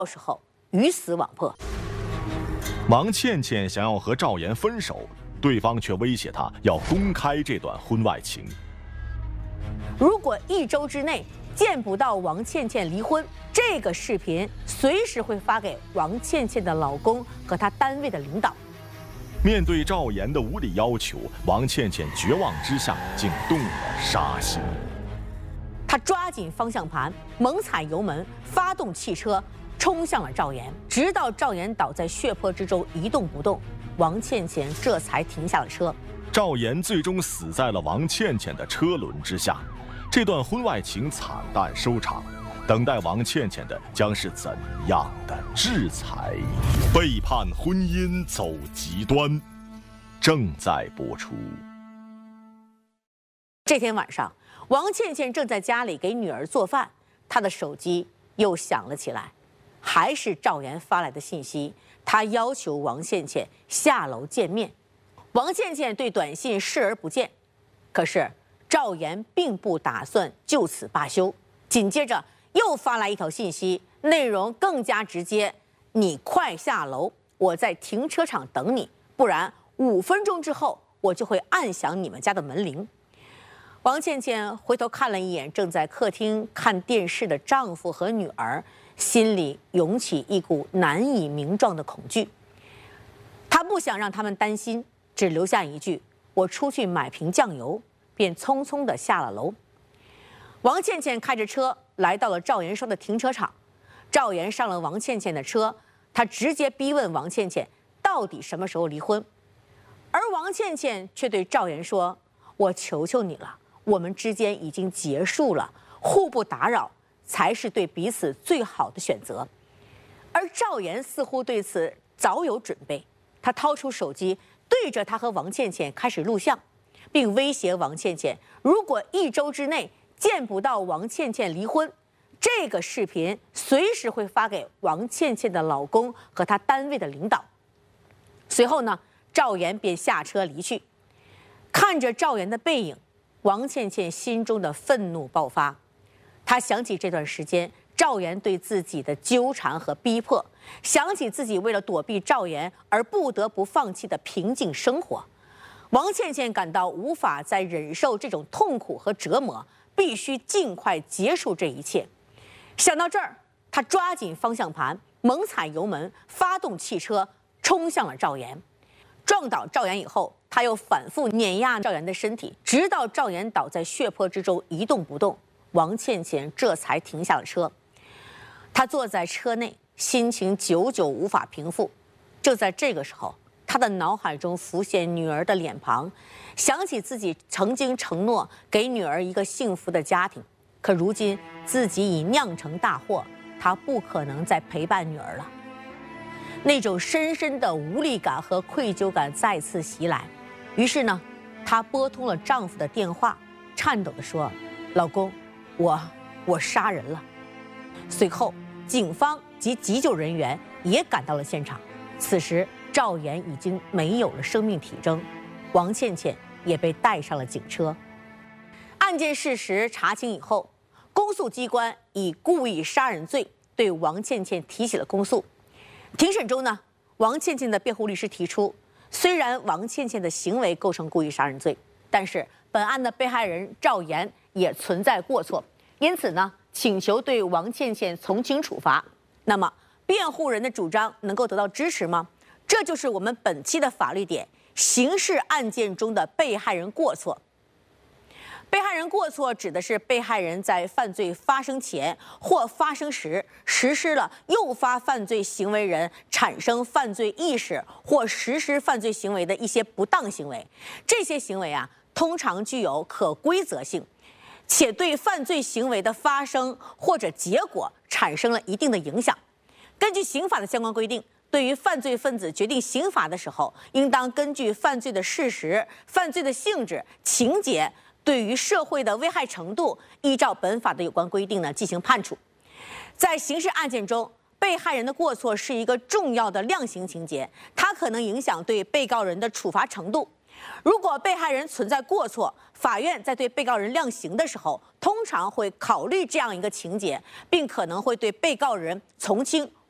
时候鱼死网破。 王倩倩想要和赵岩分手，对方却威胁她要公开这段婚外情。 如果1周之内见不到王倩倩离婚，这个视频随时会发给王倩倩的老公和她单位的领导。 面对赵岩的无理要求，王倩倩绝望之下竟动了杀心。 她抓紧方向盘，猛踩油门，发动汽车，冲向了赵岩，直到赵岩倒在血泊之中一动不动，王倩倩这才停下了车。 赵岩最终死在了王倩倩的车轮之下，这段婚外情惨淡收场。等待王倩倩的将是怎样的制裁？背叛婚姻走极端，正在播出。 这天晚上，王倩倩正在家里给女儿做饭，她的手机又响了起来，还是赵岩发来的信息，他要求王倩倩下楼见面。王倩倩对短信视而不见，可是赵岩并不打算就此罢休，紧接着又发来一条信息，内容更加直接：你快下楼，我在停车场等你，不然5分钟之后我就会按响你们家的门铃。王倩倩回头看了一眼正在客厅看电视的丈夫和女儿，心里涌起一股难以名状的恐惧。她不想让他们担心，只留下一句：我出去买瓶酱油，便匆匆地下了楼。王倩倩开着车来到了赵岩说的停车场，赵岩上了王倩倩的车，他直接逼问王倩倩到底什么时候离婚，而王倩倩却对赵岩说：我求求你了，我们之间已经结束了，互不打扰才是对彼此最好的选择。而赵岩似乎对此早有准备，他掏出手机对着他和王倩倩开始录像，并威胁王倩倩，如果1周之内见不到王倩倩离婚，这个视频随时会发给王倩倩的老公和她单位的领导。随后呢，赵岩便下车离去。看着赵岩的背影，王倩倩心中的愤怒爆发。她想起这段时间赵岩对自己的纠缠和逼迫，想起自己为了躲避赵岩而不得不放弃的平静生活。王倩倩感到无法再忍受这种痛苦和折磨，必须尽快结束这一切。想到这儿，她抓紧方向盘，猛踩油门，发动汽车，冲向了赵岩。撞倒赵岩以后，她又反复碾压赵岩的身体，直到赵岩倒在血泊之中一动不动，王倩倩这才停下了车。她坐在车内，心情久久无法平复。就在这个时候，她的脑海中浮现女儿的脸庞，想起自己曾经承诺给女儿一个幸福的家庭，可如今自己已酿成大祸，她不可能再陪伴女儿了。那种深深的无力感和愧疚感再次袭来，于是呢，她拨通了丈夫的电话，颤抖地说：老公，我杀人了。随后警方及急救人员也赶到了现场，此时赵岩已经没有了生命体征，王倩倩也被带上了警车。案件事实查清以后，公诉机关以故意杀人罪对王倩倩提起了公诉。庭审中呢，王倩倩的辩护律师提出，虽然王倩倩的行为构成故意杀人罪，但是本案的被害人赵岩也存在过错，因此呢，请求对王倩倩从轻处罚。那么，辩护人的主张能够得到支持吗？这就是我们本期的法律点：刑事案件中的被害人过错。被害人过错指的是被害人在犯罪发生前或发生时实施了诱发犯罪行为人产生犯罪意识或实施犯罪行为的一些不当行为。这些行为通常具有可规则性，且对犯罪行为的发生或者结果产生了一定的影响。根据刑法的相关规定，对于犯罪分子决定刑罚的时候，应当根据犯罪的事实、犯罪的性质、情节对于社会的危害程度，依照本法的有关规定呢进行判处。在刑事案件中，被害人的过错是一个重要的量刑情节，它可能影响对被告人的处罚程度。如果被害人存在过错，法院在对被告人量刑的时候，通常会考虑这样一个情节，并可能会对被告人从轻